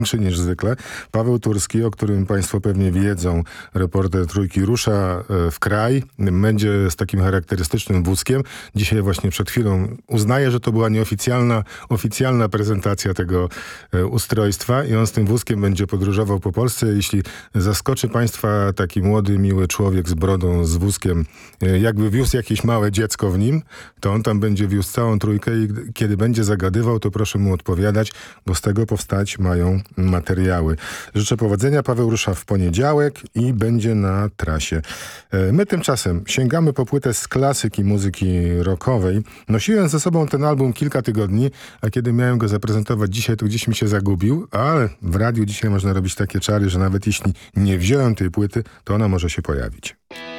niż zwykle. Paweł Turski, o którym państwo pewnie wiedzą, reporter Trójki, rusza w kraj. Będzie z takim charakterystycznym wózkiem. Dzisiaj właśnie przed chwilą uznaje, że to była oficjalna prezentacja tego ustrojstwa i on z tym wózkiem będzie podróżował po Polsce. Jeśli zaskoczy państwa taki młody, miły człowiek z brodą, z wózkiem, jakby wiózł jakieś małe dziecko w nim, to on tam będzie wiózł całą trójkę i kiedy będzie zagadywał, to proszę mu odpowiadać, bo z tego powstać mają materiały. Życzę powodzenia. Paweł rusza w poniedziałek i będzie na trasie. My tymczasem sięgamy po płytę z klasyki muzyki rockowej. Nosiłem ze sobą ten album kilka tygodni, a kiedy miałem go zaprezentować dzisiaj, to gdzieś mi się zagubił, ale w radiu dzisiaj można robić takie czary, że nawet jeśli nie wziąłem tej płyty, to ona może się pojawić.